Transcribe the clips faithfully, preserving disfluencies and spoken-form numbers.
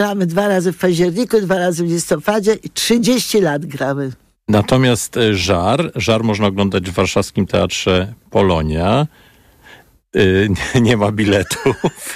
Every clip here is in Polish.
Gramy dwa razy w październiku, dwa razy w listopadzie i trzydzieści lat gramy. Natomiast Żar, Żar można oglądać w warszawskim Teatrze Polonia. Yy, nie, nie ma biletów.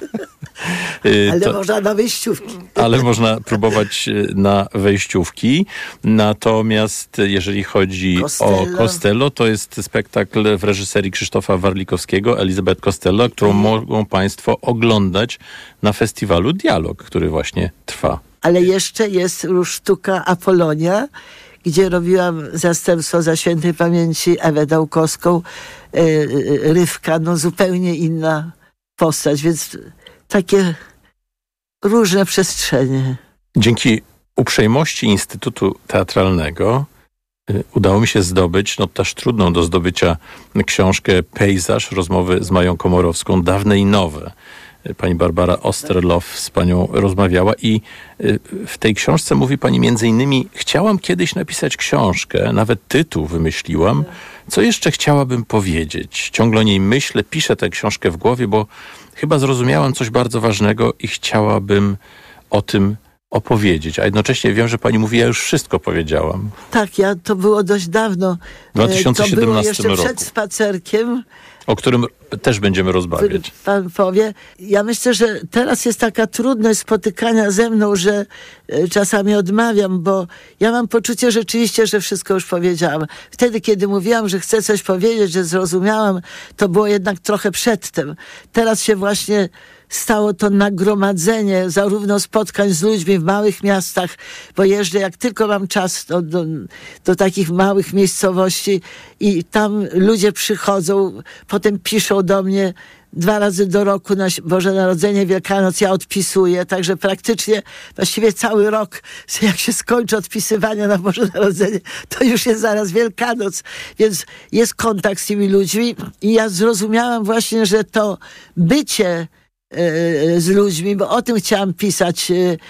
Yy, ale to, można na wejściówki. Ale można próbować na wejściówki. Natomiast jeżeli chodzi Costello. o Costello, to jest spektakl w reżyserii Krzysztofa Warlikowskiego, Elizabeth Costello, którą mm. mogą Państwo oglądać na festiwalu Dialog, który właśnie trwa. Ale jeszcze jest sztuka Apolonia, gdzie robiłam zastępstwo za świętej pamięci Ewę Dałkowską, yy, Rywka, no zupełnie inna postać, więc takie różne przestrzenie. Dzięki uprzejmości Instytutu Teatralnego yy, udało mi się zdobyć, no też trudną do zdobycia książkę Pejzaż, rozmowy z Mają Komorowską, dawne i nowe. Pani Barbara Osterloff z panią rozmawiała i w tej książce mówi pani między innymi: chciałam kiedyś napisać książkę, nawet tytuł wymyśliłam, co jeszcze chciałabym powiedzieć. Ciągle o niej myślę, piszę tę książkę w głowie, bo chyba zrozumiałam coś bardzo ważnego i chciałabym o tym opowiedzieć. A jednocześnie wiem, że pani mówi: ja już wszystko powiedziałam. Tak, ja, to było dość dawno. W dwa tysiące siedemnastym to było jeszcze roku. Przed spacerkiem. O którym też będziemy rozmawiać. Pan powie. Ja myślę, że teraz jest taka trudność spotykania ze mną, że czasami odmawiam, bo ja mam poczucie rzeczywiście, że wszystko już powiedziałam. Wtedy, kiedy mówiłam, że chcę coś powiedzieć, że zrozumiałam, to było jednak trochę przedtem. Teraz się właśnie stało to nagromadzenie zarówno spotkań z ludźmi w małych miastach, bo jeżdżę jak tylko mam czas do, do, do takich małych miejscowości i tam ludzie przychodzą, potem piszą do mnie dwa razy do roku na Boże Narodzenie, Wielkanoc, ja odpisuję, także praktycznie właściwie cały rok, jak się skończy odpisywanie na Boże Narodzenie, to już jest zaraz Wielkanoc, więc jest kontakt z tymi ludźmi i ja zrozumiałam właśnie, że to bycie z ludźmi, bo o tym chciałam pisać.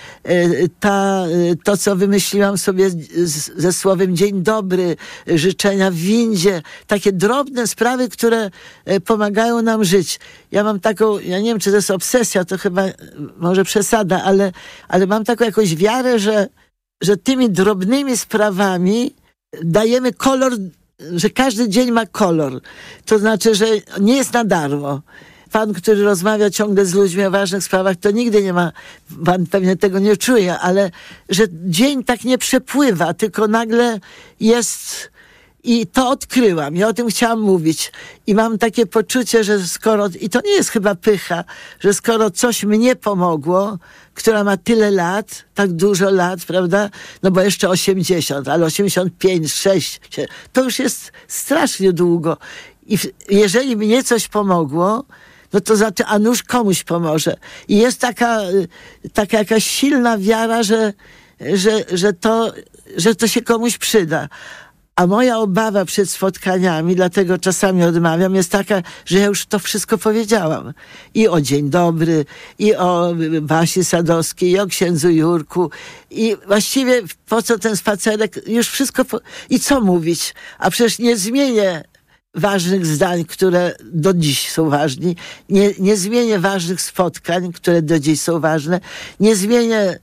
Ta, to, co wymyśliłam sobie ze słowem dzień dobry, życzenia w windzie, takie drobne sprawy, które pomagają nam żyć. Ja mam taką, ja nie wiem, czy to jest obsesja, to chyba może przesada, ale, ale mam taką jakąś wiarę, że, że tymi drobnymi sprawami dajemy kolor, że każdy dzień ma kolor. To znaczy, że nie jest na darmo. Pan, który rozmawia ciągle z ludźmi o ważnych sprawach, to nigdy nie ma, pan pewnie tego nie czuje, ale że dzień tak nie przepływa, tylko nagle jest. I to odkryłam. Ja o tym chciałam mówić. I mam takie poczucie, że skoro, i to nie jest chyba pycha, że skoro coś mnie pomogło, która ma tyle lat, tak dużo lat, prawda? No bo jeszcze osiemdziesiąt, ale osiemdziesiąt pięć, sześć, to już jest strasznie długo. I jeżeli mnie coś pomogło, no to znaczy, a nuż komuś pomoże. I jest taka, taka jakaś silna wiara, że, że, że, to, że to się komuś przyda. A moja obawa przed spotkaniami, dlatego czasami odmawiam, jest taka, że ja już to wszystko powiedziałam. I o dzień dobry, i o Basi Sadowskiej, i o księdzu Jurku. I właściwie po co ten spacerek? Już wszystko... Po... I co mówić? A przecież nie zmienię ważnych zdań, które do dziś są ważni. Nie, nie zmienię ważnych spotkań, które do dziś są ważne. Nie zmienię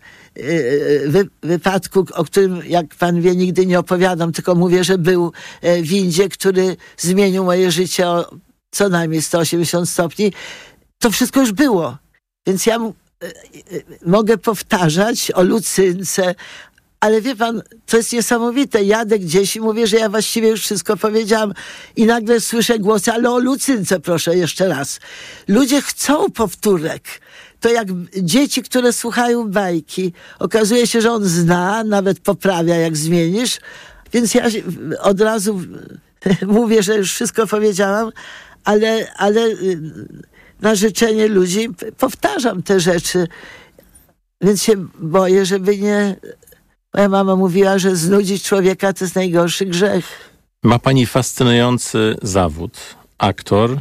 wy, wypadku, o którym, jak pan wie, nigdy nie opowiadam, tylko mówię, że był w windzie, który zmienił moje życie o co najmniej sto osiemdziesiąt stopni. To wszystko już było. Więc ja m- mogę powtarzać o Lucynce, ale wie pan, to jest niesamowite. Jadę gdzieś i mówię, że ja właściwie już wszystko powiedziałam. I nagle słyszę głosy, ale o Lucynce proszę jeszcze raz. Ludzie chcą powtórek. To jak dzieci, które słuchają bajki. Okazuje się, że on zna, nawet poprawia, jak zmienisz. Więc ja od razu mówię, że już wszystko powiedziałam, ale, ale na życzenie ludzi powtarzam te rzeczy. Więc się boję, żeby nie... Moja mama mówiła, że znudzić człowieka to jest najgorszy grzech. Ma pani fascynujący zawód. Aktor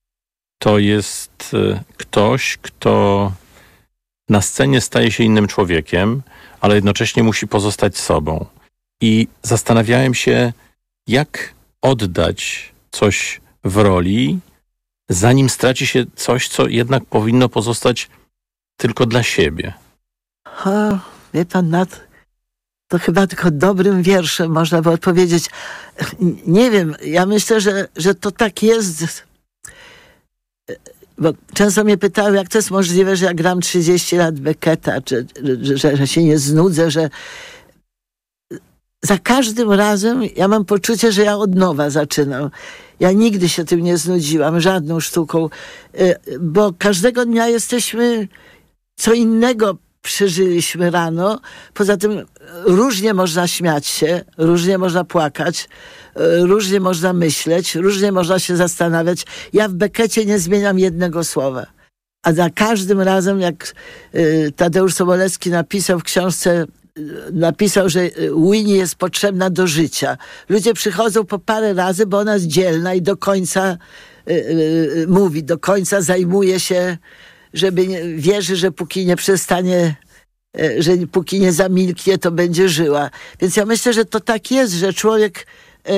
to jest ktoś, kto na scenie staje się innym człowiekiem, ale jednocześnie musi pozostać sobą. I zastanawiałem się, jak oddać coś w roli, zanim straci się coś, co jednak powinno pozostać tylko dla siebie. O, wie pan, nad, to chyba tylko dobrym wierszem można by odpowiedzieć. Nie wiem, ja myślę, że, że to tak jest. Bo często mnie pytały, jak to jest możliwe, że ja gram trzydzieści lat Becketa, czy, że, że się nie znudzę, że za każdym razem ja mam poczucie, że ja od nowa zaczynam. Ja nigdy się tym nie znudziłam, żadną sztuką, bo każdego dnia jesteśmy, co innego przeżyliśmy rano. Poza tym różnie można śmiać się, różnie można płakać, różnie można myśleć, różnie można się zastanawiać. Ja w Beckecie nie zmieniam jednego słowa. A za każdym razem, jak Tadeusz Sobolewski napisał w książce, napisał, że Winnie jest potrzebna do życia. Ludzie przychodzą po parę razy, bo ona jest dzielna i do końca yy, mówi, do końca zajmuje się, żeby nie, wierzy, że póki nie przestanie, yy, że póki nie zamilknie, to będzie żyła. Więc ja myślę, że to tak jest, że człowiek yy,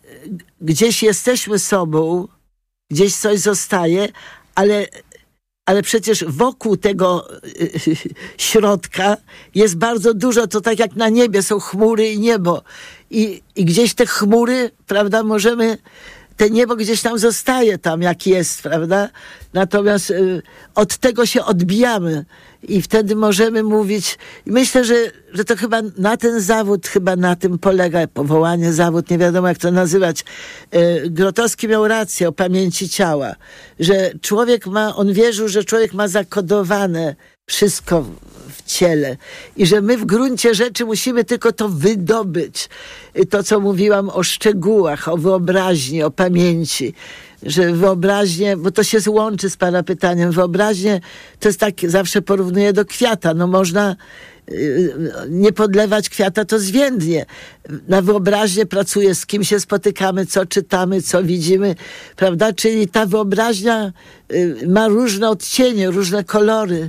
gdzieś jesteśmy sobą, gdzieś coś zostaje, ale Ale przecież wokół tego y, środka jest bardzo dużo, to tak jak na niebie są chmury i niebo. I, i gdzieś te chmury, prawda, możemy, te niebo gdzieś tam zostaje tam, jak jest, prawda? Natomiast y, od tego się odbijamy i wtedy możemy mówić. I myślę, że, że to chyba na ten zawód, chyba na tym polega powołanie, zawód, nie wiadomo jak to nazywać. Y, Grotowski miał rację o pamięci ciała, że człowiek ma, on wierzył, że człowiek ma zakodowane wszystko w ciele i że my w gruncie rzeczy musimy tylko to wydobyć. I to, co mówiłam o szczegółach, o wyobraźni, o pamięci, że wyobraźnię, bo to się łączy z pana pytaniem, wyobraźnię to jest tak, zawsze porównuję do kwiata, no można yy, nie podlewać kwiata, to zwiędnie. Na wyobraźnię pracuję, z kim się spotykamy, co czytamy, co widzimy, prawda, czyli ta wyobraźnia yy, ma różne odcienie, różne kolory.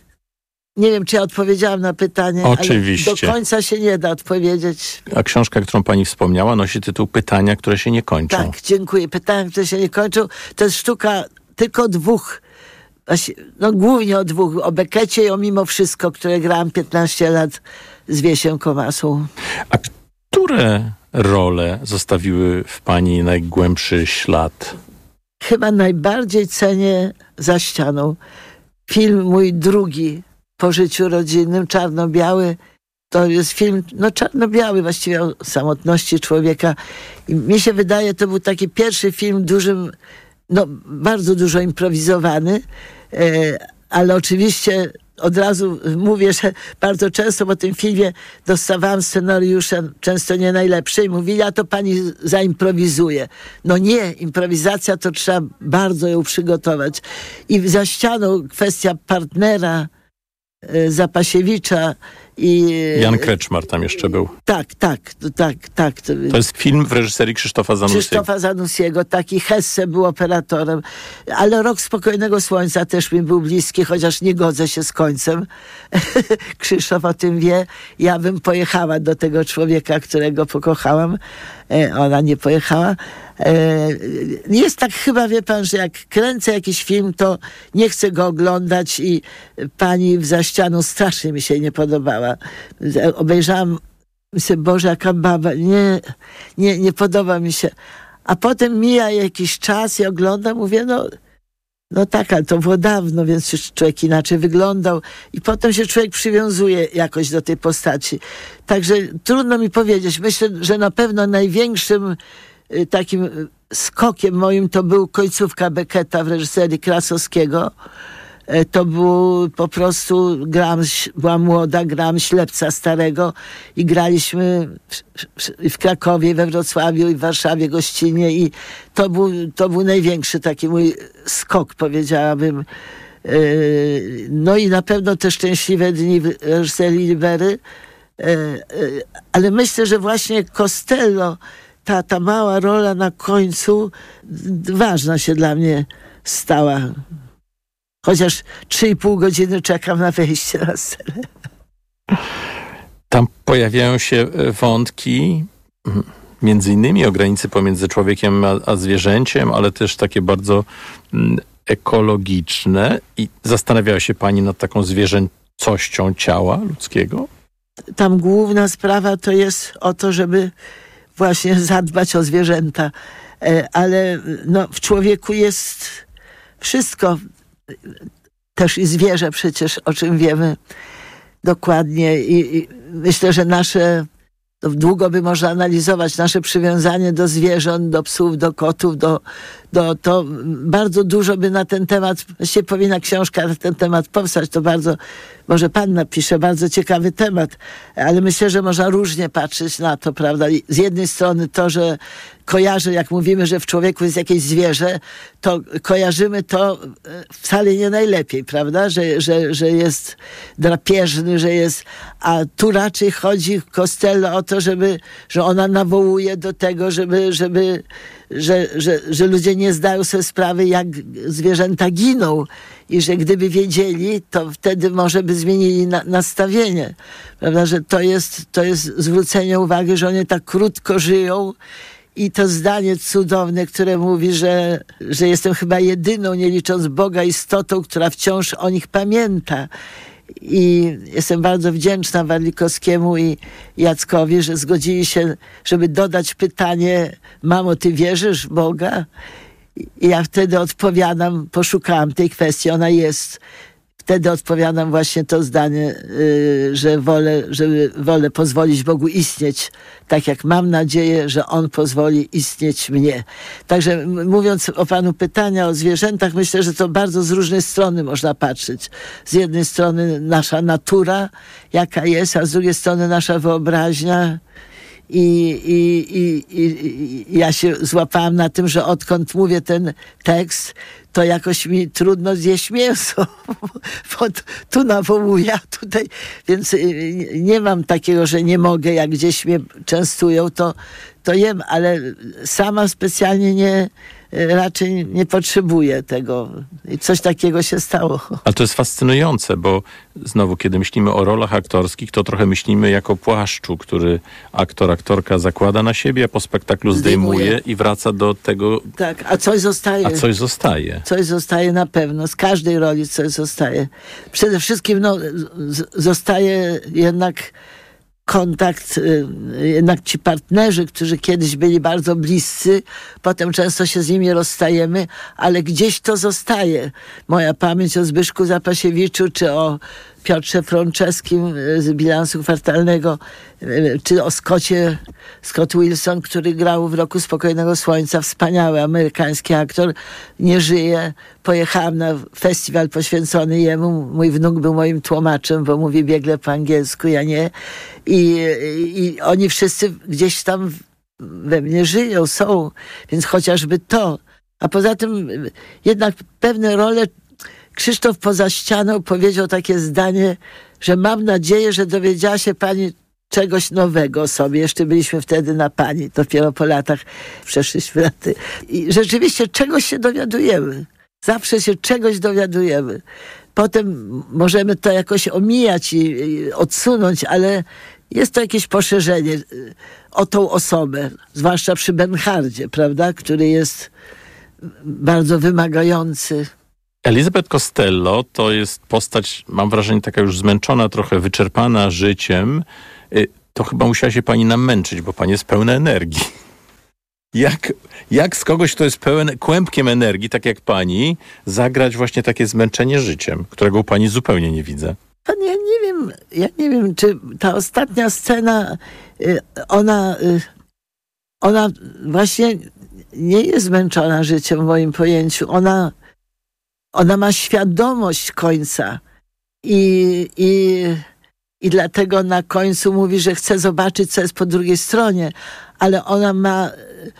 Nie wiem, czy ja odpowiedziałam na pytanie, oczywiście, ale do końca się nie da odpowiedzieć. A książka, którą pani wspomniała, nosi tytuł Pytania, które się nie kończą. Tak, dziękuję. Pytania, które się nie kończą. To jest sztuka tylko dwóch, no głównie o dwóch, o Beckecie i o Mimo Wszystko, które grałam piętnaście lat z Wiesiem Komasą. A które role zostawiły w pani najgłębszy ślad? Chyba najbardziej cenię Za ścianą. Film mój drugi po życiu rodzinnym, czarno-biały. To jest film, no czarno-biały, właściwie o samotności człowieka. I mi się wydaje, to był taki pierwszy film dużym, no bardzo dużo improwizowany, e, ale oczywiście od razu mówię, że bardzo często po tym filmie dostawałam scenariusze, często nie najlepsze i mówili, a to pani zaimprowizuje. No nie, improwizacja to trzeba bardzo ją przygotować. I Za ścianą kwestia partnera, Zapasiewicza i... Jan Kreczmar tam jeszcze był. Tak, tak, tak, tak. To, to jest film w reżyserii Krzysztofa Zanussiego. Krzysztofa Zanussiego, taki Hesse był operatorem, ale Rok spokojnego słońca też mi był bliski, chociaż nie godzę się z końcem. Krzysztof o tym wie. Ja bym pojechała do tego człowieka, którego pokochałam. Ona nie pojechała. Jest tak chyba, wie pan, że jak kręcę jakiś film, to nie chcę go oglądać i pani w Za ścianą strasznie mi się nie podobała. Obejrzałam, myślę, Boże, jaka baba, nie, nie, nie podoba mi się. A potem mija jakiś czas i oglądam, mówię, no, no tak, ale to było dawno, więc już człowiek inaczej wyglądał i potem się człowiek przywiązuje jakoś do tej postaci. Także trudno mi powiedzieć. Myślę, że na pewno największym takim skokiem moim to był końcówka Becketa w reżyserii Krasowskiego. To był po prostu, grałam, byłam młoda, grałam Ślepca starego i graliśmy w, w Krakowie, we Wrocławiu i w Warszawie gościnnie i to był, to był największy taki mój skok, powiedziałabym. No i na pewno te Szczęśliwe dni w reżyserii Libery, ale myślę, że właśnie Costello, ta, ta mała rola na końcu ważna się dla mnie stała. Chociaż trzy i pół godziny czekam na wejście na scenę. Tam pojawiają się wątki między innymi o granicy pomiędzy człowiekiem a, a zwierzęciem, ale też takie bardzo mm, ekologiczne. I zastanawiała się pani nad taką zwierzę, cością ciała ludzkiego? Tam główna sprawa to jest o to, żeby właśnie zadbać o zwierzęta. Ale no, w człowieku jest wszystko. Też i zwierzę przecież, o czym wiemy dokładnie. I, i myślę, że nasze, to długo by można analizować, nasze przywiązanie do zwierząt, do psów, do kotów, do, do, to bardzo dużo by na ten temat, właściwie powinna książka na ten temat powstać, to bardzo, może pan napisze, bardzo ciekawy temat, ale myślę, że można różnie patrzeć na to, prawda? I z jednej strony to, że kojarzy, jak mówimy, że w człowieku jest jakieś zwierzę, to kojarzymy to wcale nie najlepiej, prawda? Że, że, że jest drapieżny, że jest... A tu raczej chodzi Costello o to, żeby, że ona nawołuje do tego, żeby, żeby że, że, że ludzie nie zdają sobie sprawy, jak zwierzęta giną i że gdyby wiedzieli, to wtedy może by zmienili na, nastawienie. Prawda? Że to jest, to jest zwrócenie uwagi, że oni tak krótko żyją. I to zdanie cudowne, które mówi, że, że jestem chyba jedyną, nie licząc Boga, istotą, która wciąż o nich pamięta. I jestem bardzo wdzięczna Warlikowskiemu i Jackowi, że zgodzili się, żeby dodać pytanie: mamo, ty wierzysz w Boga? I ja wtedy odpowiadam, poszukałam tej kwestii, ona jest. Wtedy odpowiadam właśnie to zdanie, yy, że wolę, żeby wolę pozwolić Bogu istnieć, tak jak mam nadzieję, że On pozwoli istnieć mnie. Także m- mówiąc o panu pytania o zwierzętach, myślę, że to bardzo z różnej strony można patrzeć. Z jednej strony nasza natura, jaka jest, a z drugiej strony nasza wyobraźnia. I, i, i, i, i ja się złapałam na tym, że odkąd mówię ten tekst, to jakoś mi trudno zjeść mięso. Bo tu nawołuję, a tutaj... Więc nie mam takiego, że nie mogę, jak gdzieś mnie częstują, to, to jem, ale sama specjalnie nie... raczej nie potrzebuję tego. I coś takiego się stało. Ale to jest fascynujące, bo znowu, kiedy myślimy o rolach aktorskich, to trochę myślimy jako płaszczu, który aktor, aktorka zakłada na siebie, a po spektaklu zdejmuje, zdejmuje i wraca do tego... Tak, a coś zostaje. A coś zostaje. Coś zostaje na pewno. Z każdej roli coś zostaje. Przede wszystkim no, z- zostaje jednak kontakt, jednak ci partnerzy, którzy kiedyś byli bardzo bliscy, potem często się z nimi rozstajemy, ale gdzieś to zostaje. Moja pamięć o Zbyszku Zapasiewiczu, czy o Piotrze Frączewskim z Bilansu Kwartalnego, czy o Scottie, Scott Wilson, który grał w Roku Spokojnego Słońca, wspaniały amerykański aktor, nie żyje. Pojechałam na festiwal poświęcony jemu. Mój wnuk był moim tłumaczem, bo mówi biegle po angielsku, ja nie. I, i oni wszyscy gdzieś tam we mnie żyją, są. Więc chociażby to. A poza tym jednak pewne role... Krzysztof poza ścianą powiedział takie zdanie, że mam nadzieję, że dowiedziała się pani czegoś nowego o sobie. Jeszcze byliśmy wtedy na pani, dopiero po latach przeszliśmy na ty. I rzeczywiście czegoś się dowiadujemy. Zawsze się czegoś dowiadujemy. Potem możemy to jakoś omijać i, i odsunąć, ale jest to jakieś poszerzenie o tą osobę, zwłaszcza przy Bernhardzie, prawda, który jest bardzo wymagający. Elizabeth Costello to jest postać, mam wrażenie, taka już zmęczona, trochę wyczerpana życiem. To chyba musiała się pani namęczyć, bo pani jest pełna energii. Jak, jak z kogoś, kto jest pełen kłębkiem energii, tak jak pani, zagrać właśnie takie zmęczenie życiem, którego u pani zupełnie nie widzę? Pan, ja nie wiem, ja nie wiem, czy ta ostatnia scena, ona, ona właśnie nie jest zmęczona życiem w moim pojęciu. Ona Ona ma świadomość końca i, i, i dlatego na końcu mówi, że chce zobaczyć, co jest po drugiej stronie, ale ona ma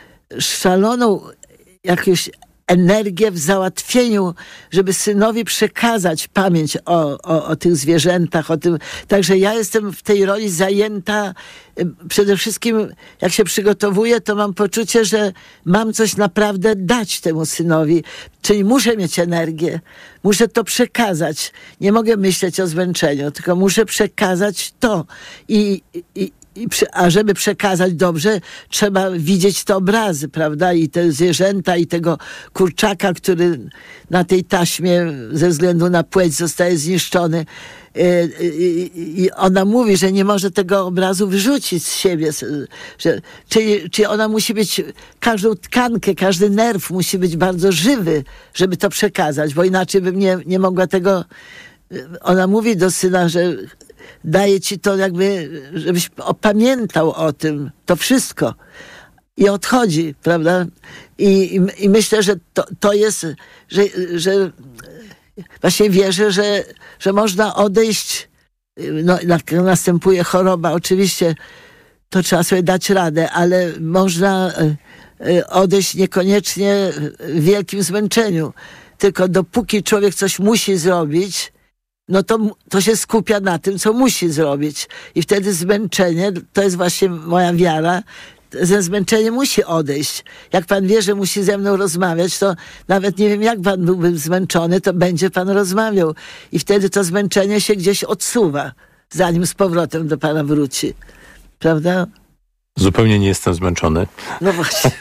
szaloną jakąś energię w załatwieniu, żeby synowi przekazać pamięć o, o, o tych zwierzętach, o tym. Także ja jestem w tej roli zajęta. Przede wszystkim, jak się przygotowuję, to mam poczucie, że mam coś naprawdę dać temu synowi. Czyli muszę mieć energię, muszę to przekazać. Nie mogę myśleć o zmęczeniu, tylko muszę przekazać to. I, i, i a żeby przekazać dobrze, trzeba widzieć te obrazy, prawda? I te zwierzęta, i tego kurczaka, który na tej taśmie ze względu na płeć zostaje zniszczony. i ona mówi, że nie może tego obrazu wyrzucić z siebie. Że, czyli, czyli ona musi być, każdą tkankę, każdy nerw musi być bardzo żywy, żeby to przekazać, bo inaczej bym nie, nie mogła tego... Ona mówi do syna, że daje ci to jakby, żebyś opamiętał o tym, to wszystko. I odchodzi, prawda? I, i, i myślę, że to, to jest, że, że właśnie wierzę, że, że można odejść, no, jak następuje choroba, oczywiście to trzeba sobie dać radę, ale można odejść niekoniecznie w wielkim zmęczeniu. Tylko dopóki człowiek coś musi zrobić, no to, to się skupia na tym, co musi zrobić. I wtedy zmęczenie, to jest właśnie moja wiara, ze zmęczeniem musi odejść. Jak pan wie, że musi ze mną rozmawiać, to nawet nie wiem, jak pan byłby zmęczony, to będzie pan rozmawiał. I wtedy to zmęczenie się gdzieś odsuwa, zanim z powrotem do pana wróci. Prawda? Zupełnie nie jestem zmęczony. No właśnie.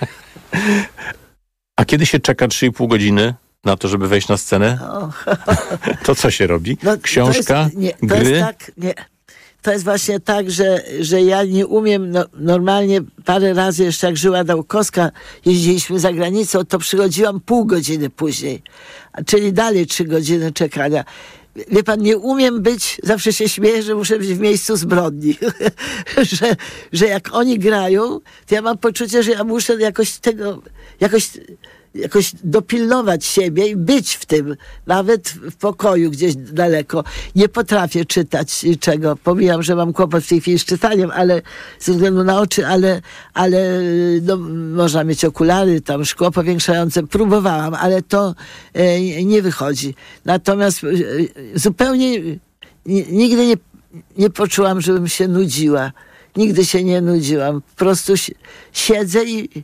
A kiedy się czeka trzy i pół godziny na to, żeby wejść na scenę? To co się robi? No, książka, to jest, nie, to gry? Jest tak, nie. To jest właśnie tak, że, że ja nie umiem, no, normalnie parę razy jeszcze jak żyła Dałkowska, jeździliśmy za granicą, to przychodziłam pół godziny później, czyli dalej trzy godziny czekania. Wie pan, nie umiem być, zawsze się śmieję, że muszę być w miejscu zbrodni. że, że jak oni grają, to ja mam poczucie, że ja muszę jakoś tego, jakoś... jakoś dopilnować siebie i być w tym, nawet w pokoju gdzieś daleko. Nie potrafię czytać niczego. Pomijam, że mam kłopot w tej chwili z czytaniem, ale ze względu na oczy, ale, ale no, można mieć okulary, tam szkło powiększające. Próbowałam, ale to e, nie wychodzi. Natomiast e, zupełnie n- nigdy nie, nie poczułam, żebym się nudziła. Nigdy się nie nudziłam. Po prostu si- siedzę i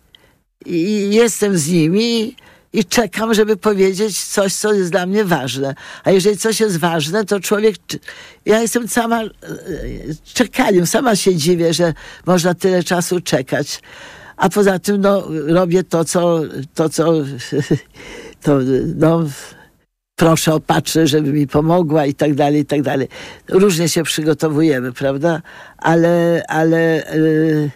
I jestem z nimi i czekam, żeby powiedzieć coś, co jest dla mnie ważne. A jeżeli coś jest ważne, to człowiek... Ja jestem sama czekaniem, sama się dziwię, że można tyle czasu czekać. A poza tym, no, robię to, co... To, co to, no, proszę o patrzę, żeby mi pomogła i tak dalej, i tak dalej. Różnie się przygotowujemy, prawda? Ale... ale yy,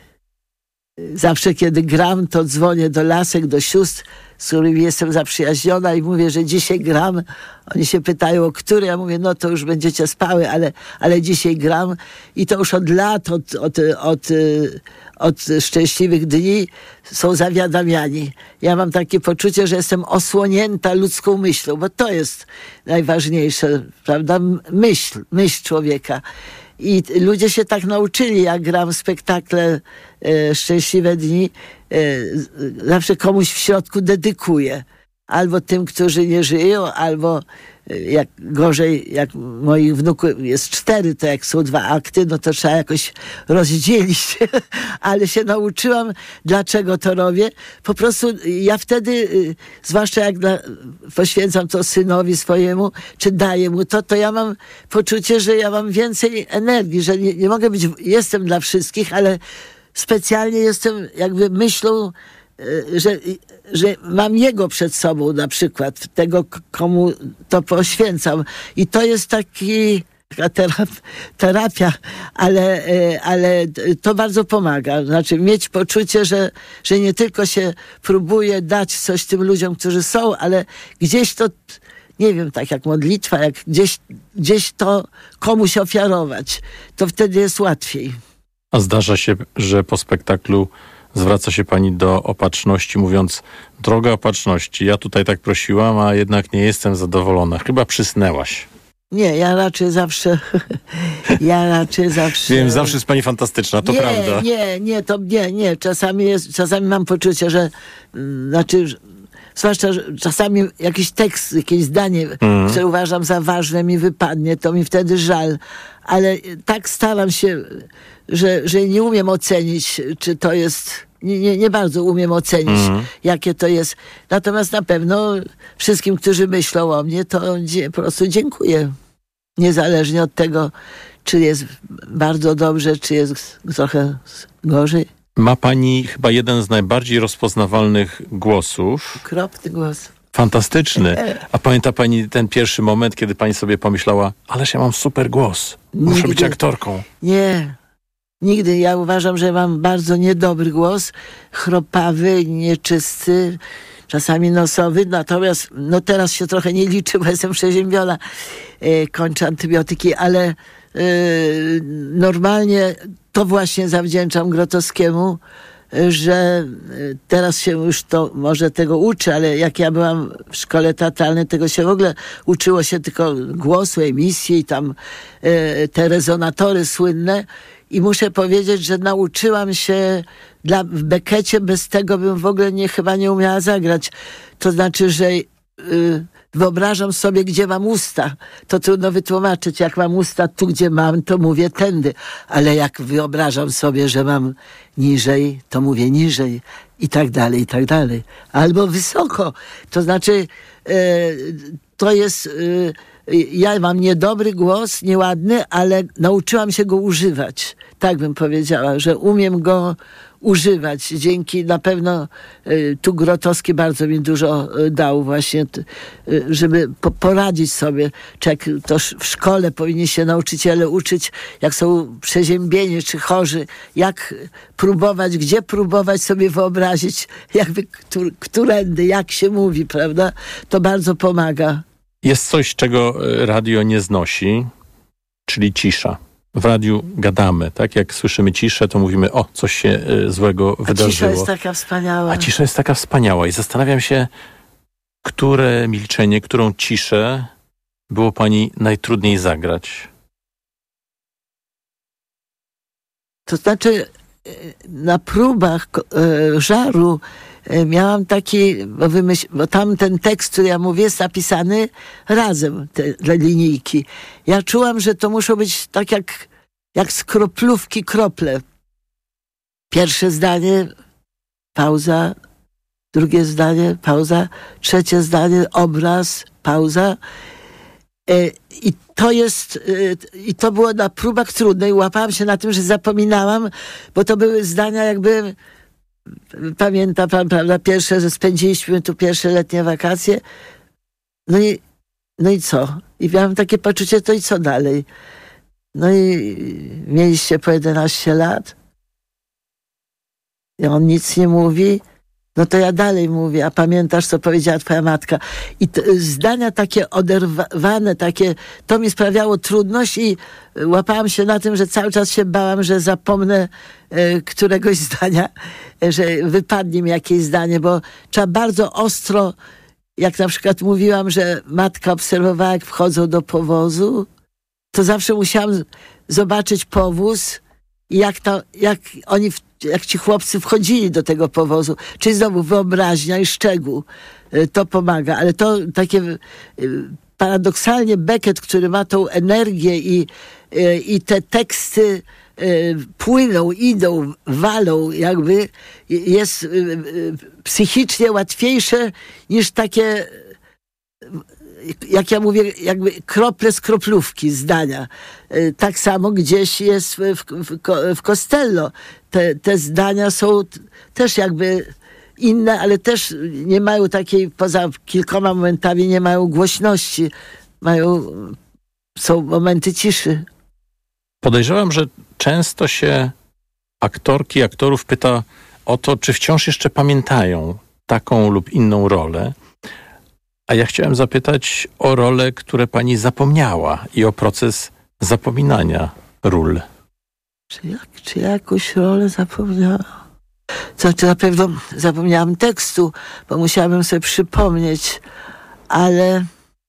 zawsze, kiedy gram, to dzwonię do lasek, do sióstr, z którymi jestem zaprzyjaźniona i mówię, że dzisiaj gram. Oni się pytają, o który? Ja mówię, no to już będziecie spały, ale, ale dzisiaj gram. I to już od lat, od, od, od, od szczęśliwych dni są zawiadamiani. Ja mam takie poczucie, że jestem osłonięta ludzką myślą, bo to jest najważniejsze, prawda? Myśl, myśl człowieka. I ludzie się tak nauczyli, jak gram spektakle e, Szczęśliwe Dni, e, zawsze komuś w środku dedykuję. Albo tym, którzy nie żyją, albo e, jak gorzej, jak moich wnuków jest cztery, to jak są dwa akty, no to trzeba jakoś rozdzielić. Ale się nauczyłam, dlaczego to robię. Po prostu ja wtedy, zwłaszcza jak dla, poświęcam to synowi swojemu, czy daję mu to, to ja mam poczucie, że ja mam więcej energii, że nie, nie mogę być, jestem dla wszystkich, ale specjalnie jestem jakby myślą, że, że mam jego przed sobą na przykład, tego, komu to poświęcam. I to jest taki terapia, ale, ale to bardzo pomaga. Znaczy mieć poczucie, że, że nie tylko się próbuje dać coś tym ludziom, którzy są, ale gdzieś to, nie wiem, tak jak modlitwa, jak gdzieś, gdzieś to komuś ofiarować, to wtedy jest łatwiej. A zdarza się, że po spektaklu zwraca się pani do Opatrzności, mówiąc: droga Opatrzności, ja tutaj tak prosiłam, a jednak nie jestem zadowolona. Chyba przysnęłaś. Nie, ja raczej zawsze... ja raczej zawsze... Wiem, zawsze jest pani fantastyczna, to nie, prawda. Nie, nie, to nie, nie. Czasami jest, czasami mam poczucie, że... Znaczy, zwłaszcza, że czasami jakiś tekst, jakieś zdanie, mm. które uważam za ważne, mi wypadnie, to mi wtedy żal. Ale tak staram się, że, że nie umiem ocenić, czy to jest... Nie, nie, nie bardzo umiem ocenić, mm. jakie to jest. Natomiast na pewno wszystkim, którzy myślą o mnie, to po prostu dziękuję. Niezależnie od tego, czy jest bardzo dobrze, czy jest trochę gorzej. Ma pani chyba jeden z najbardziej rozpoznawalnych głosów. Okropny głos. Fantastyczny. A pamięta pani ten pierwszy moment, kiedy pani sobie pomyślała, ależ ja mam super głos, muszę Nigdy. być aktorką. Nie, nigdy. Ja uważam, że mam bardzo niedobry głos, chropawy, nieczysty, czasami nosowy, natomiast no teraz się trochę nie liczy, bo jestem przeziębiona, e, kończę antybiotyki, ale e, normalnie to właśnie zawdzięczam Grotowskiemu, że teraz się już to może tego uczy, ale jak ja byłam w szkole teatralnej, tego się w ogóle uczyło się tylko głosu, emisji i tam e, te rezonatory słynne i muszę powiedzieć, że nauczyłam się dla, w Beckecie, bez tego bym w ogóle nie, chyba nie umiała zagrać. To znaczy, że y, wyobrażam sobie, gdzie mam usta. To trudno wytłumaczyć. Jak mam usta tu, gdzie mam, to mówię tędy. Ale jak wyobrażam sobie, że mam niżej, to mówię niżej. I tak dalej, i tak dalej. Albo wysoko. To znaczy, e, to jest... E, ja mam niedobry głos, nieładny, ale nauczyłam się go używać. Tak bym powiedziała, że umiem go używać. Dzięki na pewno y, tu Grotowski bardzo mi dużo y, dał właśnie, y, żeby po, poradzić sobie. Czy jak to w szkole powinni się nauczyciele uczyć, jak są przeziębieni czy chorzy, jak próbować, gdzie próbować sobie wyobrazić, jakby któr, którędy, jak się mówi, prawda? To bardzo pomaga. Jest coś, czego radio nie znosi, czyli cisza. W radiu gadamy, tak? Jak słyszymy ciszę, to mówimy, o, coś się y, złego A wydarzyło. cisza jest taka wspaniała. A cisza jest taka wspaniała i zastanawiam się, które milczenie, którą ciszę było pani najtrudniej zagrać? To znaczy na próbach e, żaru e, miałam taki, bo, wymyśl, bo tam ten tekst, który ja mówię, jest napisany razem, te, te linijki. Ja czułam, że to muszą być tak jak, jak z kroplówki krople. Pierwsze zdanie, pauza, drugie zdanie, pauza, trzecie zdanie, obraz, pauza. I to jest, i to było na próbach trudne i łapałam się na tym, że zapominałam, bo to były zdania jakby, pamięta pan, prawda, pierwsze, że spędziliśmy tu pierwsze letnie wakacje. No i, no i co? I miałam takie poczucie, to i co dalej? No i mieliście po jedenaście lat. I on nic nie mówi. No to ja dalej mówię, a pamiętasz, co powiedziała twoja matka? I to, zdania takie oderwane, takie, to mi sprawiało trudność i łapałam się na tym, że cały czas się bałam, że zapomnę e, któregoś zdania, e, że wypadnie mi jakieś zdanie, bo trzeba bardzo ostro, jak na przykład mówiłam, że matka obserwowała, jak wchodzą do powozu, to zawsze musiałam zobaczyć powóz i jak, to, jak oni w jak ci chłopcy wchodzili do tego powozu. Czyli znowu wyobraźnia i szczegół. To pomaga. Ale to takie paradoksalnie Beckett, który ma tą energię i, i te teksty płyną, idą, walą, jakby jest psychicznie łatwiejsze niż takie, jak ja mówię, jakby krople z kroplówki zdania. Tak samo gdzieś jest w, w, w Costello. Te, te zdania są też jakby inne, ale też nie mają takiej, poza kilkoma momentami nie mają głośności. Mają, są momenty ciszy. Podejrzewam, że często się aktorki, aktorów pyta o to, czy wciąż jeszcze pamiętają taką lub inną rolę. A ja chciałem zapytać o role, które pani zapomniała i o proces zapominania ról. Czy, jak, czy jakąś rolę zapomniałam? Znaczy na pewno zapomniałam tekstu, bo musiałabym sobie przypomnieć, ale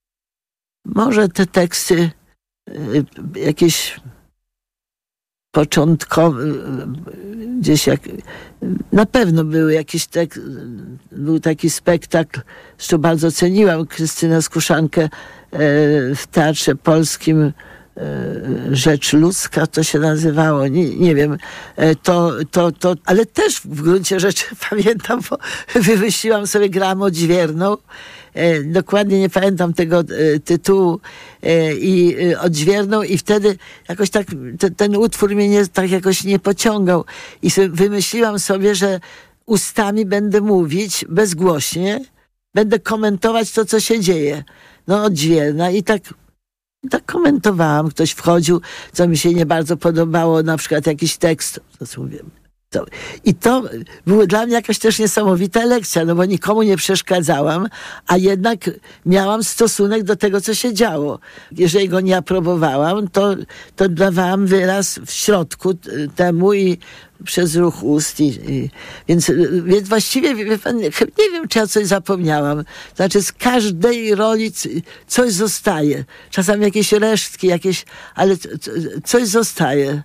może te teksty y, jakieś początkowe, gdzieś jak, na pewno były jakieś tekst, był taki spektakl, zresztą bardzo ceniłam Krystynę Skuszankę w Teatrze Polskim, Rzecz Ludzka to się nazywało, nie, nie wiem, to, to, to, ale też w gruncie rzeczy pamiętam, bo wymyśliłam sobie grę odźwierną, e, dokładnie nie pamiętam tego e, tytułu e, i e, odźwierną i wtedy jakoś tak te, ten utwór mnie nie, tak jakoś nie pociągał i sobie, wymyśliłam sobie, że ustami będę mówić bezgłośnie, będę komentować to, co się dzieje. No odźwierna i tak, i tak komentowałam. Ktoś wchodził, co mi się nie bardzo podobało, na przykład jakiś tekst, to mówię. To, I to była dla mnie jakaś też niesamowita lekcja, no bo nikomu nie przeszkadzałam, a jednak miałam stosunek do tego, co się działo. Jeżeli go nie aprobowałam, to, to dawałam wyraz w środku temu i przez ruch ust. I, i, więc, więc właściwie wie pan, nie wiem, czy ja coś zapomniałam. Znaczy z każdej roli coś zostaje. Czasami jakieś resztki, jakieś, ale coś zostaje.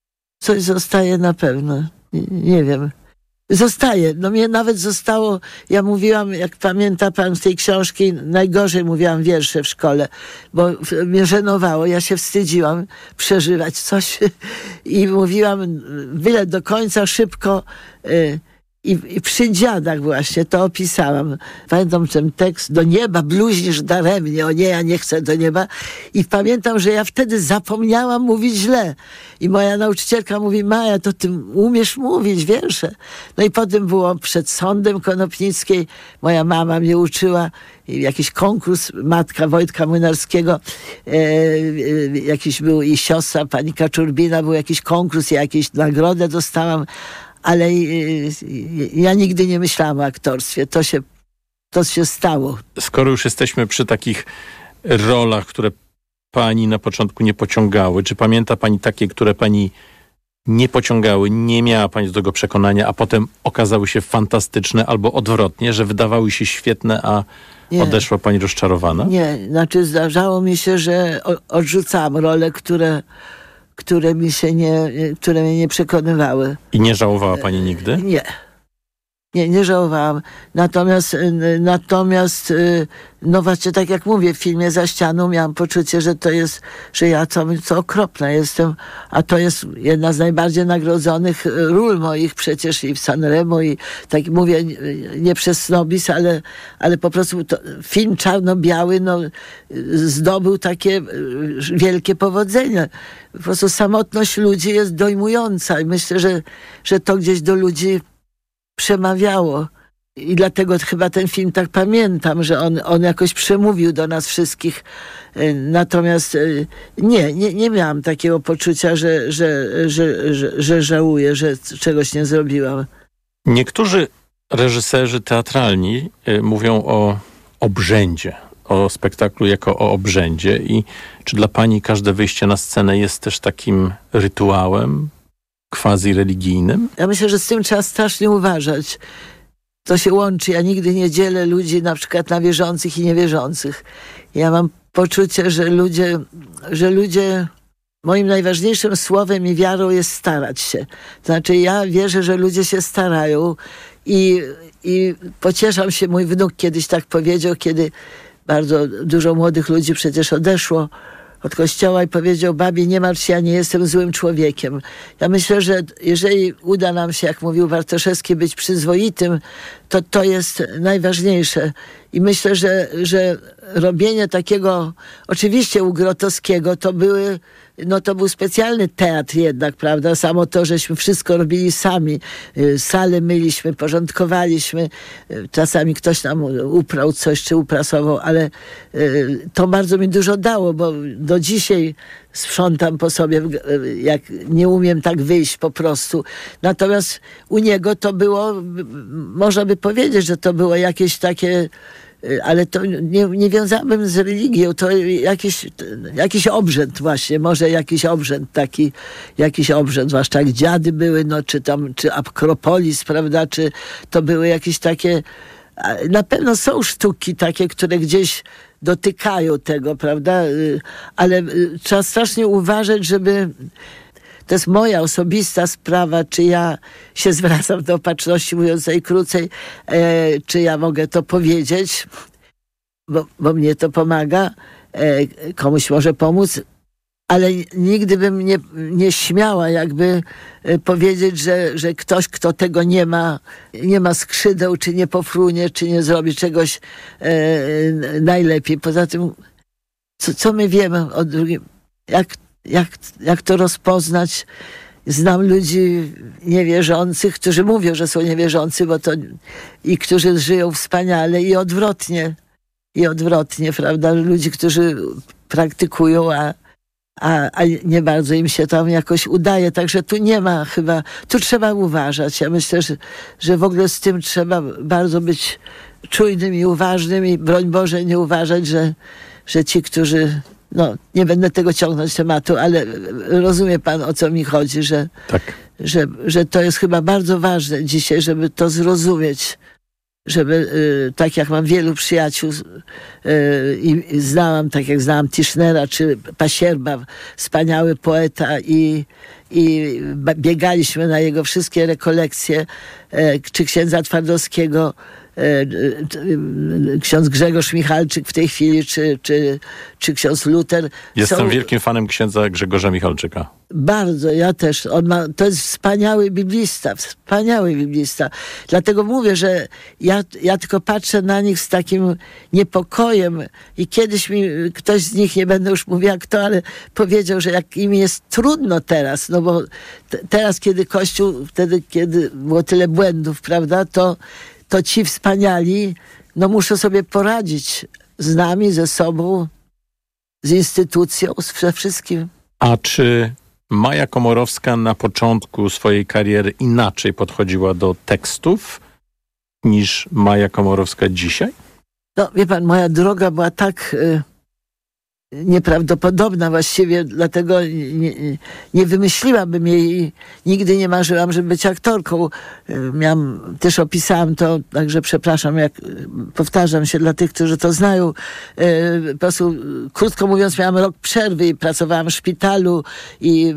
Coś zostaje na pewno. Nie, nie wiem. Zostaje. No mnie nawet zostało, ja mówiłam, jak pamięta pan z tej książki, najgorzej mówiłam wiersze w szkole, bo mnie żenowało, ja się wstydziłam przeżywać coś i mówiłam byle do końca, szybko y, i, i przy dziadach właśnie to opisałam. Pamiętam ten tekst, do nieba bluźnisz daremnie, o nie, ja nie chcę do nieba. I pamiętam, że ja wtedy zapomniałam mówić źle. I moja nauczycielka mówi, Maja, to ty umiesz mówić wiersze. No i potem było przed sądem Konopnickiej, moja mama mnie uczyła, jakiś konkurs, matka Wojtka Młynarskiego, e, e, jakiś był i siostra pani Kaczurbina, był jakiś konkurs, ja jakąś nagrodę dostałam. Ale y, y, ja nigdy nie myślałam o aktorstwie. To się, to się stało. Skoro już jesteśmy przy takich rolach, które pani na początku nie pociągały, czy pamięta pani takie, które pani nie pociągały, nie miała pani do tego przekonania, a potem okazały się fantastyczne albo odwrotnie, że wydawały się świetne, a nie. Odeszła pani rozczarowana? Nie, znaczy zdarzało mi się, że odrzucałam role, które które mi się nie, które mnie nie przekonywały. I nie żałowała pani nigdy? Nie. Nie, nie żałowałam. Natomiast, natomiast, no właśnie tak jak mówię, w filmie Za ścianą miałam poczucie, że to jest, że ja co, co okropna jestem, a to jest jedna z najbardziej nagrodzonych ról moich przecież i w Sanremo i tak mówię, nie przez snobizm, ale, ale po prostu to, film czarno-biały, no, zdobył takie wielkie powodzenie. Po prostu samotność ludzi jest dojmująca i myślę, że, że to gdzieś do ludzi przemawiało. I dlatego chyba ten film tak pamiętam, że on, on jakoś przemówił do nas wszystkich. Natomiast nie, nie, nie miałam takiego poczucia, że, że, że, że, że żałuję, że czegoś nie zrobiłam. Niektórzy reżyserzy teatralni mówią o obrzędzie, o spektaklu jako o obrzędzie. I czy dla pani każde wyjście na scenę jest też takim rytuałem quasi-religijnym? Ja myślę, że z tym trzeba strasznie uważać. To się łączy. Ja nigdy nie dzielę ludzi na przykład na wierzących i niewierzących. Ja mam poczucie, że ludzie, że ludzie moim najważniejszym słowem i wiarą jest starać się. To znaczy ja wierzę, że ludzie się starają i, i pocieszam się. Mój wnuk kiedyś tak powiedział, kiedy bardzo dużo młodych ludzi przecież odeszło od kościoła i powiedział, babie, nie martw się, ja nie jestem złym człowiekiem. Ja myślę, że jeżeli uda nam się, jak mówił Bartoszewski, być przyzwoitym, to to jest najważniejsze. I myślę, że, że robienie takiego, oczywiście u Grotowskiego, to były, no to był specjalny teatr jednak, prawda? Samo to, żeśmy wszystko robili sami. Salę myliśmy, porządkowaliśmy. Czasami ktoś nam uprał coś, czy uprasował, ale to bardzo mi dużo dało, bo do dzisiaj sprzątam po sobie, jak nie umiem tak wyjść po prostu. Natomiast u niego to było, można by powiedzieć, że to było jakieś takie, ale to nie, nie wiązałbym z religią, to jakiś, jakiś obrzęd właśnie, może jakiś obrzęd taki, jakiś obrzęd, zwłaszcza jak dziady były, no czy tam, czy Akropolis, prawda, czy to były jakieś takie, na pewno są sztuki takie, które gdzieś dotykają tego, prawda, ale trzeba strasznie uważać, żeby to jest moja osobista sprawa, czy ja się zwracam do opatrzności, mówiąc najkrócej, e, czy ja mogę to powiedzieć, bo, bo mnie to pomaga, e, komuś może pomóc, ale nigdy bym nie, nie śmiała jakby powiedzieć, że, że ktoś, kto tego nie ma, nie ma skrzydeł, czy nie pofrunie, czy nie zrobi czegoś e, najlepiej. Poza tym, co, co my wiemy o drugim, jak Jak, jak to rozpoznać? znam ludzi niewierzących, którzy mówią, że są niewierzący, bo to i którzy żyją wspaniale i odwrotnie. I odwrotnie, prawda? Ludzi, którzy praktykują, a, a, a nie bardzo im się tam jakoś udaje. Także tu nie ma chyba, tu trzeba uważać. Ja myślę, że, że w ogóle z tym trzeba bardzo być czujnym i uważnym i broń Boże nie uważać, że, że ci, którzy... No, nie będę tego ciągnąć tematu, ale rozumie pan, o co mi chodzi, że, tak. że, że to jest chyba bardzo ważne dzisiaj, żeby to zrozumieć. Żeby, y, tak jak mam wielu przyjaciół y, i znałam, tak jak znałam Tischnera czy Pasierba, wspaniały poeta i, i biegaliśmy na jego wszystkie rekolekcje, y, czy księdza Twardowskiego, ksiądz Grzegorz Michalczyk w tej chwili, czy, czy, czy ksiądz Luter. Jestem są... wielkim fanem księdza Grzegorza Michalczyka. Bardzo, ja też. On ma, to jest wspaniały biblista, wspaniały biblista. Dlatego mówię, że ja, ja tylko patrzę na nich z takim niepokojem i kiedyś mi ktoś z nich, nie będę już mówiła kto, ale powiedział, że jak im jest trudno teraz, no bo t- teraz, kiedy Kościół, wtedy, kiedy było tyle błędów, prawda, to to ci wspaniali, no muszą sobie poradzić z nami, ze sobą, z instytucją, ze wszystkim. A czy Maja Komorowska na początku swojej kariery inaczej podchodziła do tekstów niż Maja Komorowska dzisiaj? No, wie pan, moja droga była tak y, nieprawdopodobna właściwie, dlatego nie, nie wymyśliłabym jej, nigdy nie marzyłam, żeby być aktorką. Miałam, też opisałam to, także przepraszam, jak powtarzam się dla tych, którzy to znają. Po prostu, krótko mówiąc, miałam rok przerwy i pracowałam w szpitalu i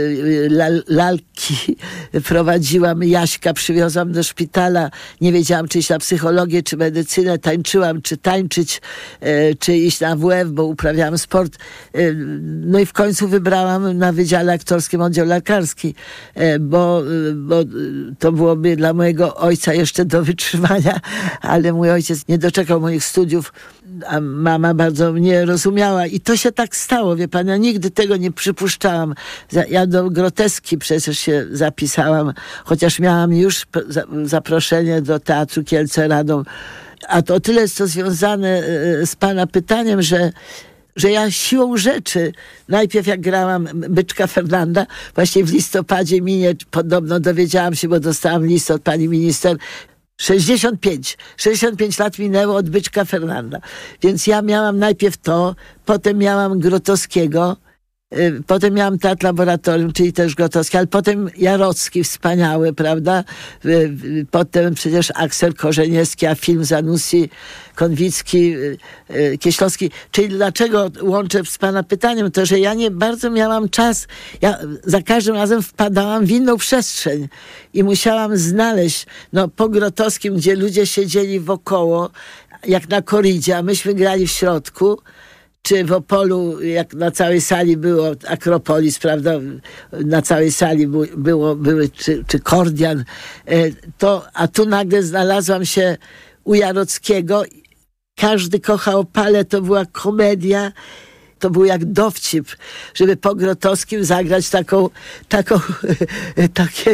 lalki prowadziłam, Jaśka przywiozłam do szpitala, nie wiedziałam, czy iść na psychologię, czy medycynę, tańczyłam, czy tańczyć, czy iść na W F, bo uprawiałam sport. No i w końcu wybrałam na Wydziale Aktorskim oddział lekarski, bo, bo to byłoby dla mojego ojca jeszcze do wytrzymania, ale mój ojciec nie doczekał moich studiów, a mama bardzo mnie rozumiała i to się tak stało, wie pan, ja nigdy tego nie przypuszczałam. Ja do groteski przecież się zapisałam, chociaż miałam już zaproszenie do Teatru Kielce-Radom, a to o tyle jest to związane z pana pytaniem, że że ja siłą rzeczy, najpierw jak grałam Byczka Fernanda, właśnie w listopadzie minie, podobno dowiedziałam się, bo dostałam list od pani minister, sześćdziesiąt pięć. sześćdziesiąt pięć lat minęło od Byczka Fernanda. Więc ja miałam najpierw to, potem miałam Grotowskiego, y, potem miałam Teatr Laboratorium, czyli też Grotowski, ale potem Jarocki, wspaniały, prawda? Y, y, potem przecież Aksel Korzeniewski, a film Zanussi, Konwicki, y, y, Kieślowski. Czyli dlaczego łączę z pana pytaniem, to że ja nie bardzo miałam czas. Ja za każdym razem wpadałam w inną przestrzeń i musiałam znaleźć, no po Grotowskim, gdzie ludzie siedzieli wokoło, jak na korydzie, a myśmy grali w środku, czy w Opolu, jak na całej sali było Akropolis, prawda, na całej sali było, było były, czy, czy Kordian, to, a tu nagle znalazłam się u Jarockiego. Każdy kocha Opale, to była komedia, to był jak dowcip, żeby po Grotowskim zagrać taką, taką, takie,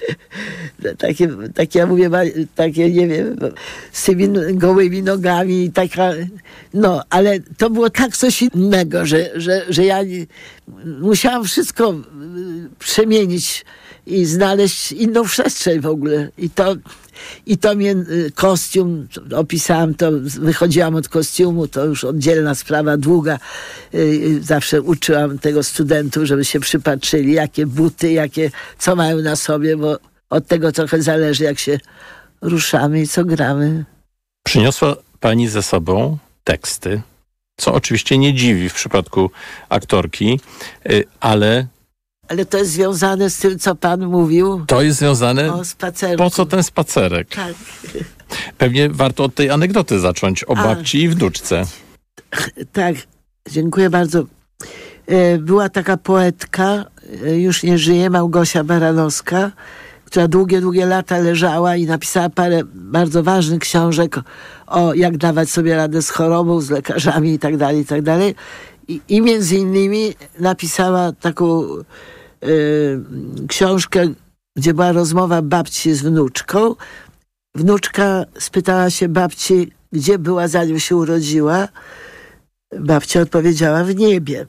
takie, takie, ja mówię, takie, nie wiem, z tymi gołymi nogami i taka, no, ale to było tak coś innego, że, że, że ja musiałam wszystko przemienić i znaleźć inną przestrzeń w ogóle. I to, i to mnie kostium, opisałam to, wychodziłam od kostiumu, to już oddzielna sprawa, długa. Zawsze uczyłam tego studentów, żeby się przypatrzyli, jakie buty, jakie, co mają na sobie, bo od tego trochę zależy, jak się ruszamy i co gramy. Przyniosła pani ze sobą teksty, co oczywiście nie dziwi w przypadku aktorki, ale... Ale to jest związane z tym, co pan mówił. To jest związane... O spacerku. Po co ten spacerek? Tak. Pewnie warto od tej anegdoty zacząć o babci A. i wnuczce. Tak, dziękuję bardzo. Była taka poetka, już nie żyje, Małgosia Baranowska, która długie, długie lata leżała i napisała parę bardzo ważnych książek o jak dawać sobie radę z chorobą, z lekarzami i tak dalej, i tak dalej. I, I między innymi napisała taką y, książkę, gdzie była rozmowa babci z wnuczką. Wnuczka spytała się babci, gdzie była, zanim się urodziła. Babcia odpowiedziała: w niebie.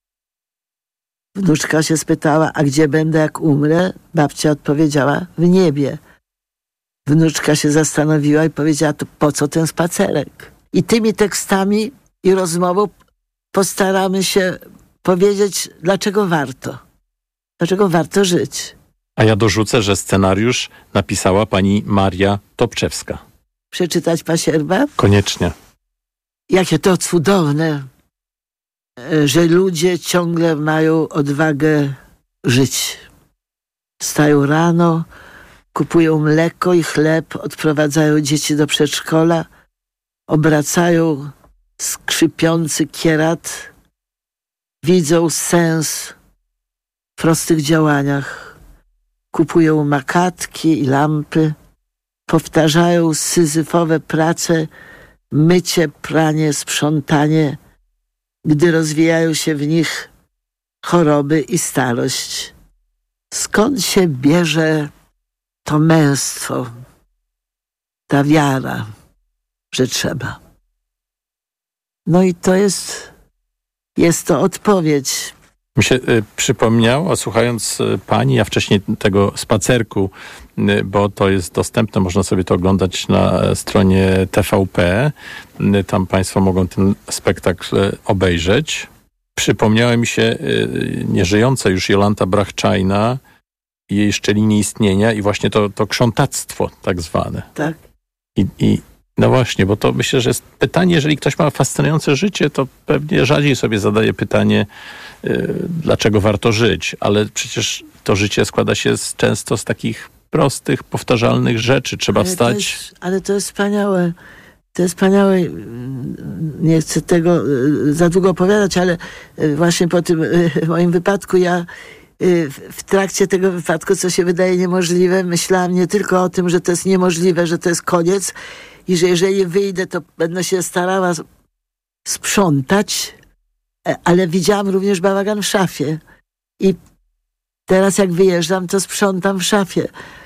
Wnuczka się spytała: a gdzie będę, jak umrę? Babcia odpowiedziała: w niebie. Wnuczka się zastanowiła i powiedziała: to po co ten spacerek? I tymi tekstami i rozmową postaramy się powiedzieć, dlaczego warto. Dlaczego warto żyć. A ja dorzucę, że scenariusz napisała pani Maria Topczewska. Przeczytać pasierba? Koniecznie. Jakie to cudowne, że ludzie ciągle mają odwagę żyć. Wstają rano, kupują mleko i chleb, odprowadzają dzieci do przedszkola, obracają skrzypiący kierat, widzą sens w prostych działaniach. Kupują makatki i lampy, powtarzają syzyfowe prace, mycie, pranie, sprzątanie, gdy rozwijają się w nich choroby i starość. Skąd się bierze to męstwo, ta wiara, że trzeba? No i to jest, jest to odpowiedź. Mi się y, przypomniało, słuchając y, pani, a wcześniej tego spacerku, y, bo to jest dostępne, można sobie to oglądać na stronie T V P. Y, tam państwo mogą ten spektakl y, obejrzeć. Przypomniała mi się y, nieżyjąca już Jolanta Brachczajna, jej szczelinie istnienia i właśnie to, to krzątactwo tak zwane. Tak. I, i no właśnie, bo to myślę, że jest pytanie, jeżeli ktoś ma fascynujące życie, to pewnie rzadziej sobie zadaje pytanie, yy, dlaczego warto żyć, ale przecież to życie składa się z, często z takich prostych, powtarzalnych rzeczy. Trzeba ale wstać. To jest, ale to jest wspaniałe. To jest wspaniałe. Nie chcę tego za długo opowiadać, ale właśnie po tym moim wypadku ja w trakcie tego wypadku, co się wydaje niemożliwe, myślałam nie tylko o tym, że to jest niemożliwe, że to jest koniec i że jeżeli wyjdę, to będę się starała sprzątać, ale widziałam również bałagan w szafie. I teraz jak wyjeżdżam, to sprzątam w szafie.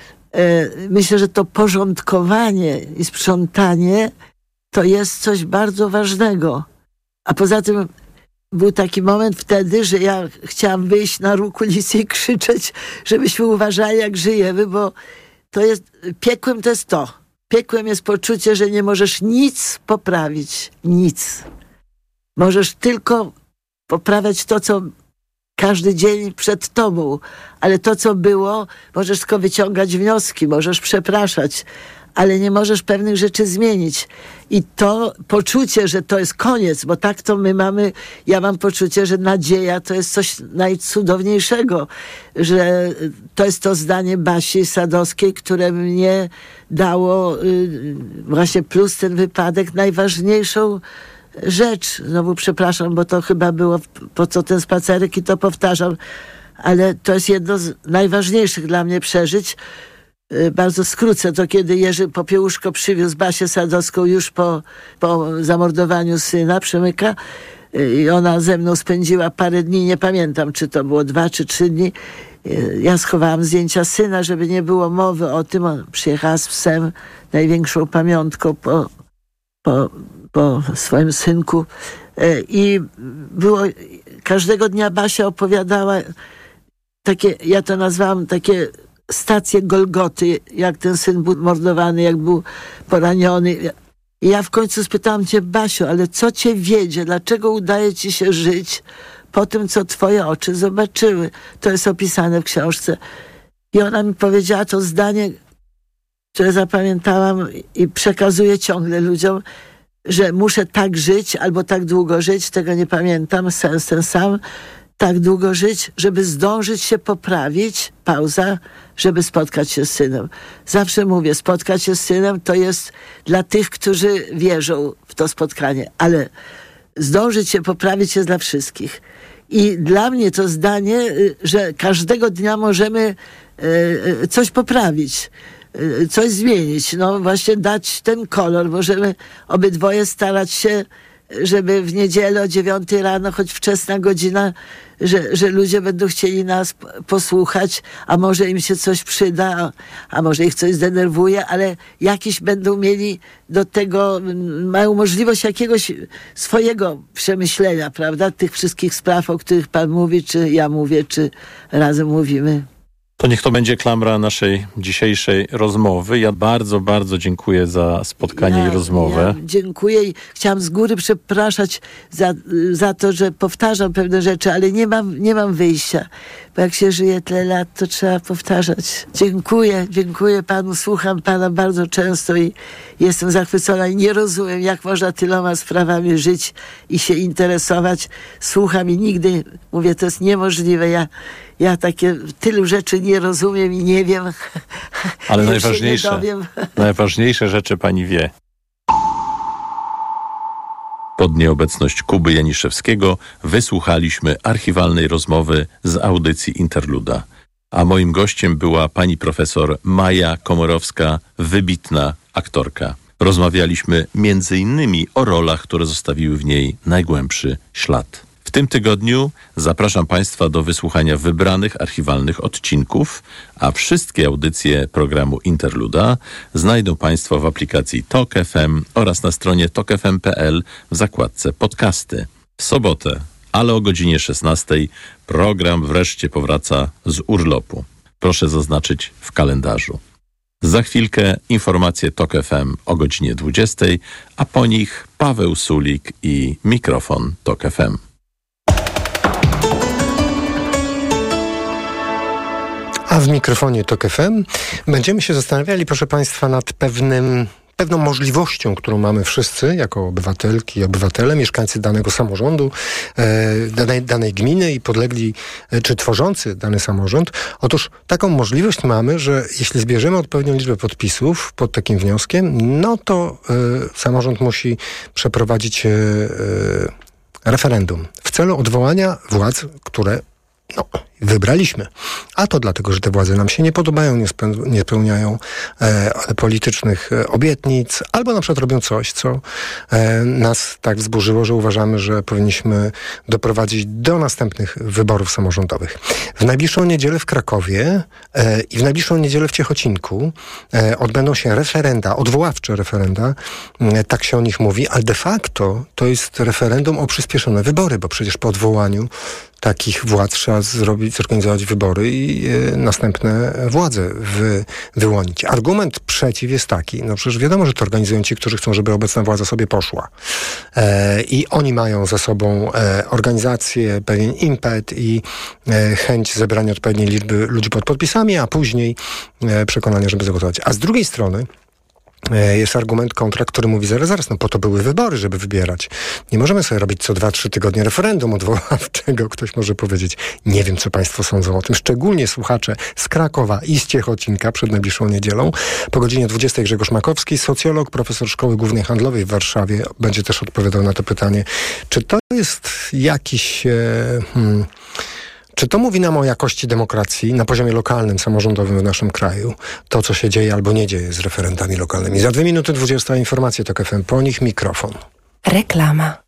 Myślę, że to porządkowanie i sprzątanie to jest coś bardzo ważnego. A poza tym był taki moment wtedy, że ja chciałam wyjść na róg ulicy i krzyczeć, żebyśmy uważali, jak żyjemy, bo to jest, piekłem to jest to. Piekłem jest poczucie, że nie możesz nic poprawić. Nic. Możesz tylko poprawiać to, co każdy dzień przed tobą. Ale to, co było, możesz tylko wyciągać wnioski, możesz przepraszać, ale nie możesz pewnych rzeczy zmienić. I to poczucie, że to jest koniec, bo tak to my mamy, ja mam poczucie, że nadzieja to jest coś najcudowniejszego, że to jest to zdanie Basi Sadowskiej, które mnie dało y, właśnie plus ten wypadek, najważniejszą rzecz. Znowu przepraszam, bo to chyba było po co ten spacerek i to powtarzam, ale to jest jedno z najważniejszych dla mnie przeżyć. Bardzo skrócę to, kiedy Jerzy Popiełuszko przywiózł Basię Sadowską już po, po zamordowaniu syna Przemyka i ona ze mną spędziła parę dni, nie pamiętam, czy to było dwa czy trzy dni. Ja schowałam zdjęcia syna, żeby nie było mowy o tym. On przyjechała z psem, największą pamiątką po, po, po swoim synku. I było, każdego dnia Basia opowiadała takie, ja to nazwałam takie stację Golgoty, jak ten syn był mordowany, jak był poraniony. I ja w końcu spytałam cię, Basiu, ale co cię wiedzie? Dlaczego udaje ci się żyć po tym, co twoje oczy zobaczyły? To jest opisane w książce. I ona mi powiedziała to zdanie, które zapamiętałam i przekazuję ciągle ludziom, że muszę tak żyć, albo tak długo żyć, tego nie pamiętam, sens ten sam, tak długo żyć, żeby zdążyć się poprawić, pauza, żeby spotkać się z synem. Zawsze mówię, spotkać się z synem to jest dla tych, którzy wierzą w to spotkanie, ale zdążyć się poprawić jest dla wszystkich. I dla mnie to zdanie, że każdego dnia możemy coś poprawić, coś zmienić, no właśnie dać ten kolor, możemy obydwoje starać się żeby w niedzielę o dziewiątej rano, choć wczesna godzina, że, że ludzie będą chcieli nas posłuchać, a może im się coś przyda, a, a może ich coś zdenerwuje, ale jakiś będą mieli do tego, mają możliwość jakiegoś swojego przemyślenia, prawda? Tych wszystkich spraw, o których pan mówi, czy ja mówię, czy razem mówimy. To niech to będzie klamra naszej dzisiejszej rozmowy. Ja bardzo, bardzo dziękuję za spotkanie ja, i rozmowę. Ja dziękuję i chciałam z góry przepraszać za, za to, że powtarzam pewne rzeczy, ale nie mam, nie mam wyjścia. Bo jak się żyje tyle lat, to trzeba powtarzać. Dziękuję, dziękuję panu. Słucham pana bardzo często i jestem zachwycona i nie rozumiem, jak można tyloma sprawami żyć i się interesować. Słucham i nigdy, mówię, to jest niemożliwe. Ja Ja takie tylu rzeczy nie rozumiem i nie wiem. Ale najważniejsze, najważniejsze rzeczy pani wie. Pod nieobecność Kuby Janiszewskiego wysłuchaliśmy archiwalnej rozmowy z audycji Interluda. A moim gościem była pani profesor Maja Komorowska, wybitna aktorka. Rozmawialiśmy między innymi o rolach, które zostawiły w niej najgłębszy ślad. W tym tygodniu zapraszam Państwa do wysłuchania wybranych archiwalnych odcinków, a wszystkie audycje programu Interluda znajdą Państwo w aplikacji Tok F M oraz na stronie tok f m kropka p l w zakładce podcasty. W sobotę, ale o godzinie szesnastej, program wreszcie powraca z urlopu. Proszę zaznaczyć w kalendarzu. Za chwilkę informacje Tok F M o godzinie dwudziestej, a po nich Paweł Sulik i mikrofon Tok F M. A w mikrofonie Tok F M będziemy się zastanawiali, proszę Państwa, nad pewnym, pewną możliwością, którą mamy wszyscy jako obywatelki i obywatele, mieszkańcy danego samorządu, e, danej, danej gminy i podlegli, e, czy tworzący dany samorząd. Otóż taką możliwość mamy, że jeśli zbierzemy odpowiednią liczbę podpisów pod takim wnioskiem, no to e, samorząd musi przeprowadzić e, e, referendum w celu odwołania władz, które no, wybraliśmy. A to dlatego, że te władze nam się nie podobają, nie, speł- nie spełniają e, politycznych e, obietnic, albo na przykład robią coś, co e, nas tak wzburzyło, że uważamy, że powinniśmy doprowadzić do następnych wyborów samorządowych. W najbliższą niedzielę w Krakowie e, i w najbliższą niedzielę w Ciechocinku e, odbędą się referenda, odwoławcze referenda, e, tak się o nich mówi, ale de facto to jest referendum o przyspieszone wybory, bo przecież po odwołaniu takich władz trzeba zrobić, zorganizować wybory i e, następne władze wy, wyłonić. Argument przeciw jest taki, no przecież wiadomo, że to organizują ci, którzy chcą, żeby obecna władza sobie poszła. E, I oni mają za sobą e, organizację, pewien impet i e, chęć zebrania odpowiedniej liczby ludzi pod podpisami, a później e, przekonanie, żeby zagłosować. A z drugiej strony jest argument kontra, który mówi zaraz, zaraz, no po to były wybory, żeby wybierać. Nie możemy sobie robić co dwa, trzy tygodnie referendum odwoławczego. Ktoś może powiedzieć, nie wiem, co Państwo sądzą o tym. Szczególnie słuchacze z Krakowa i z Ciechocinka przed najbliższą niedzielą. Po godzinie dwudziestej Grzegorz Makowski, socjolog, profesor Szkoły Głównej Handlowej w Warszawie, będzie też odpowiadał na to pytanie, czy to jest jakiś... E, hmm, Czy to mówi nam o jakości demokracji na poziomie lokalnym, samorządowym w naszym kraju? To, co się dzieje albo nie dzieje z referendami lokalnymi. Za dwie minuty dwudziesta informacje Tok F M, po nich mikrofon. Reklama.